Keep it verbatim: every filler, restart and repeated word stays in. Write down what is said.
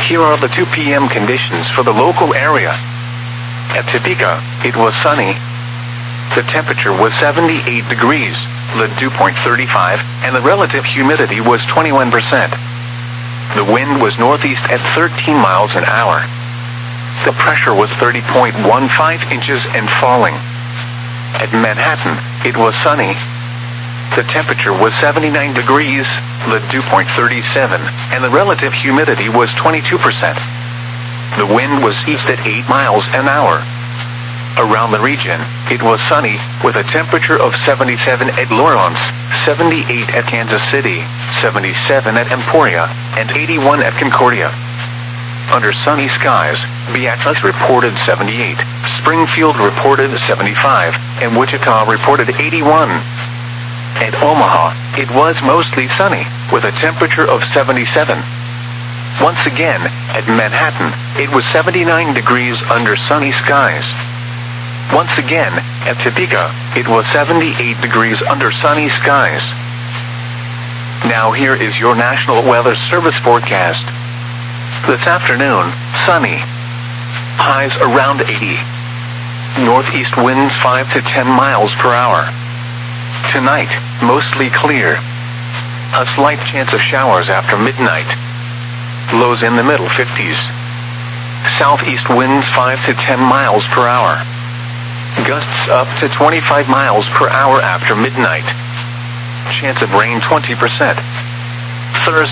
Here are the two p m conditions for the local area. At Topeka, it was sunny. The temperature was seventy-eight degrees, the dew point thirty-five, and the relative humidity was twenty-one percent. The wind was northeast at thirteen miles an hour. The pressure was thirty point one five inches and falling. At Manhattan, it was sunny. The temperature was seventy-nine degrees, the dew point thirty-seven, and the relative humidity was twenty-two percent. The wind was east at eight miles an hour. Around the region, it was sunny, with a temperature of seventy-seven at Lawrence, seventy-eight at Kansas City, seventy-seven at Emporia, and eighty-one at Concordia. Under sunny skies, Beatrice reported seventy-eight, Springfield reported seventy-five, and Wichita reported eighty-one. At Omaha, it was mostly sunny, with a temperature of seventy-seven. Once again, at Manhattan, it was seventy-nine degrees under sunny skies. Once again, at Topeka, it was seventy-eight degrees under sunny skies. Now here is your National Weather Service forecast. This afternoon, sunny. Highs around eighty. Northeast winds five to ten miles per hour. Tonight, mostly clear. A slight chance of showers after midnight. Lows in the middle fifties. Southeast winds five to ten miles per hour. Gusts up to twenty-five miles per hour after midnight. Chance of rain twenty percent. Thursday.